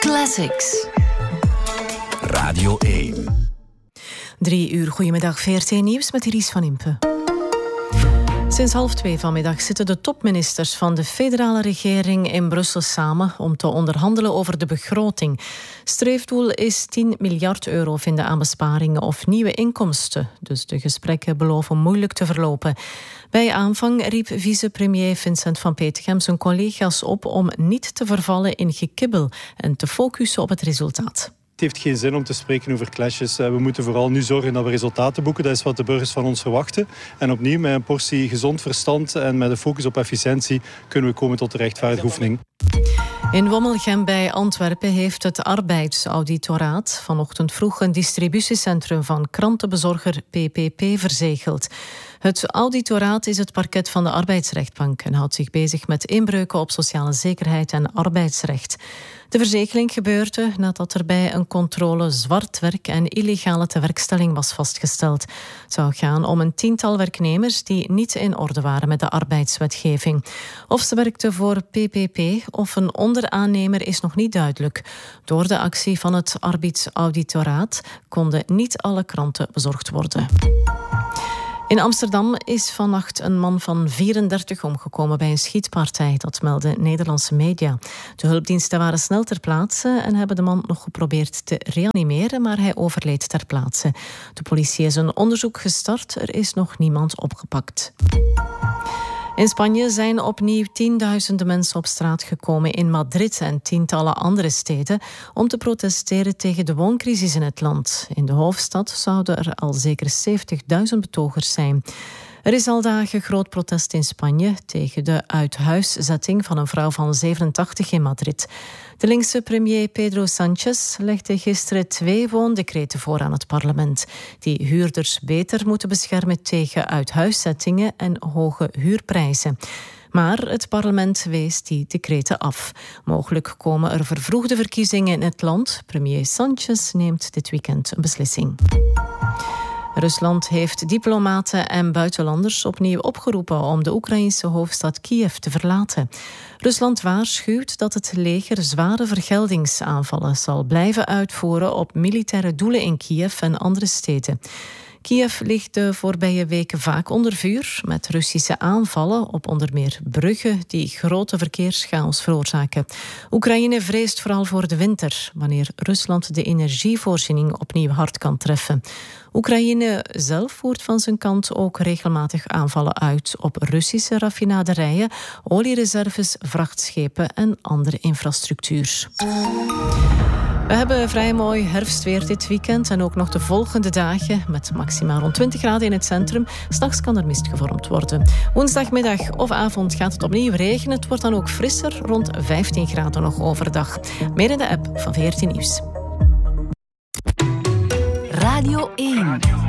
Classics. Radio 1. 3 uur, goedemiddag, VRT Nieuws met Iris van Impe. Sinds 1:30 vanmiddag zitten de topministers van de federale regering in Brussel samen om te onderhandelen over de begroting. Streefdoel is 10 miljard euro vinden aan besparingen of nieuwe inkomsten. Dus de gesprekken beloven moeilijk te verlopen. Bij aanvang riep vicepremier Vincent van Petegem zijn collega's op om niet te vervallen in gekibbel en te focussen op het resultaat. Het heeft geen zin om te spreken over clashes. We moeten vooral nu zorgen dat we resultaten boeken. Dat is wat de burgers van ons verwachten. En opnieuw, met een portie gezond verstand en met een focus op efficiëntie kunnen we komen tot de rechtvaardige oefening. In Wommelgem bij Antwerpen heeft het arbeidsauditoraat vanochtend vroeg een distributiecentrum van krantenbezorger PPP verzegeld. Het auditoraat is het parket van de arbeidsrechtbank en houdt zich bezig met inbreuken op sociale zekerheid en arbeidsrecht. De verzegeling gebeurde nadat er bij een controle zwart werk en illegale tewerkstelling was vastgesteld. Het zou gaan om een 10-tal werknemers die niet in orde waren met de arbeidswetgeving. Of ze werkten voor PPP of een onderaannemer is nog niet duidelijk. Door de actie van het arbeidsauditoraat konden niet alle kranten bezorgd worden. In Amsterdam is vannacht een man van 34 omgekomen bij een schietpartij. Dat melden Nederlandse media. De hulpdiensten waren snel ter plaatse en hebben de man nog geprobeerd te reanimeren, maar hij overleed ter plaatse. De politie is een onderzoek gestart. Er is nog niemand opgepakt. In Spanje zijn opnieuw tienduizenden mensen op straat gekomen in Madrid en tientallen andere steden om te protesteren tegen de wooncrisis in het land. In de hoofdstad zouden er al zeker 70.000 betogers zijn. Er is al dagen groot protest in Spanje tegen de uithuiszetting van een vrouw van 87 in Madrid. De linkse premier Pedro Sánchez legde gisteren 2 woondecreten voor aan het parlement, die huurders beter moeten beschermen tegen uithuiszettingen en hoge huurprijzen. Maar het parlement wees die decreten af. Mogelijk komen er vervroegde verkiezingen in het land. Premier Sánchez neemt dit weekend een beslissing. Rusland heeft diplomaten en buitenlanders opnieuw opgeroepen om de Oekraïnse hoofdstad Kiev te verlaten. Rusland waarschuwt dat het leger zware vergeldingsaanvallen zal blijven uitvoeren op militaire doelen in Kiev en andere steden. Kiev ligt de voorbije weken vaak onder vuur met Russische aanvallen op onder meer bruggen die grote verkeerschaos veroorzaken. Oekraïne vreest vooral voor de winter, wanneer Rusland de energievoorziening opnieuw hard kan treffen. Oekraïne zelf voert van zijn kant ook regelmatig aanvallen uit op Russische raffinaderijen, oliereserves, vrachtschepen en andere infrastructuur. We hebben vrij mooi herfstweer dit weekend en ook nog de volgende dagen met maximaal rond 20 graden in het centrum. 's Nachts kan er mist gevormd worden. Woensdagmiddag of avond gaat het opnieuw regenen. Het wordt dan ook frisser, rond 15 graden nog overdag. Meer in de app van VRT Nieuws. Radio 1.